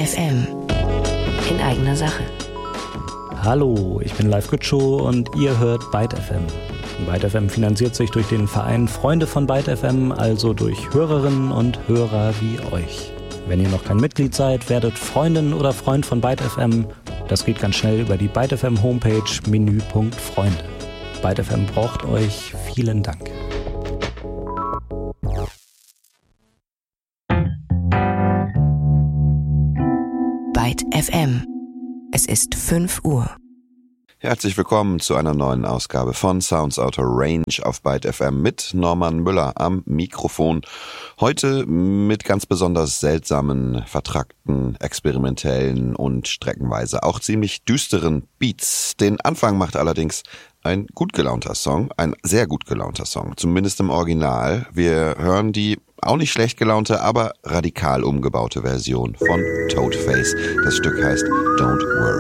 FM. In eigener Sache. Hallo, ich bin Live Gütschow und ihr hört Byte FM. Byte FM finanziert sich durch den Verein Freunde von Byte FM, also durch Hörerinnen und Hörer wie euch. Wenn ihr noch kein Mitglied seid, werdet Freundin oder Freund von Byte FM. Das geht ganz schnell über die Byte FM Homepage, Menüpunkt Freunde. Byte FM braucht euch. Vielen Dank. Byte FM. Es ist 5 Uhr. Herzlich willkommen zu einer neuen Ausgabe von Sounds Outer Range auf Byte FM mit Norman Müller am Mikrofon. Heute mit ganz besonders seltsamen, vertrackten, experimentellen und streckenweise auch ziemlich düsteren Beats. Den Anfang macht allerdings ein gut gelaunter Song, ein sehr gut gelaunter Song, zumindest im Original. Wir hören die auch nicht schlecht gelaunte, aber radikal umgebaute Version von Toadface. Das Stück heißt Don't Worry.